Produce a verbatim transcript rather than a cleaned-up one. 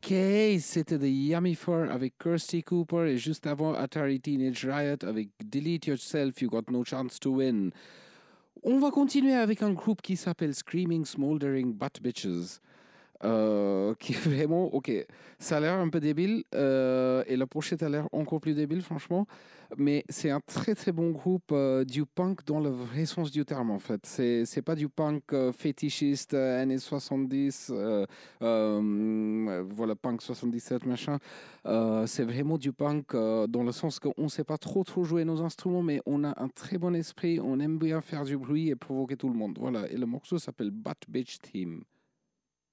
Ok, c'était The Yummy Four avec Kirsty Cooper et juste avant Atari Teenage Riot avec Delete Yourself, You Got No Chance to Win. On va continuer avec un groupe qui s'appelle Screaming Smoldering Butt Bitches. Euh, qui est vraiment, ok, ça a l'air un peu débile euh, et la pochette a l'air encore plus débile, franchement. Mais c'est un très très bon groupe euh, du punk dans le vrai sens du terme, en fait. C'est, c'est pas du punk euh, fétichiste euh, années soixante-dix, euh, euh, voilà, punk soixante-dix-sept, machin. Euh, c'est vraiment du punk euh, dans le sens qu'on sait pas trop trop jouer nos instruments, mais on a un très bon esprit, on aime bien faire du bruit et provoquer tout le monde. Voilà, et le morceau s'appelle Butt Bitch Team.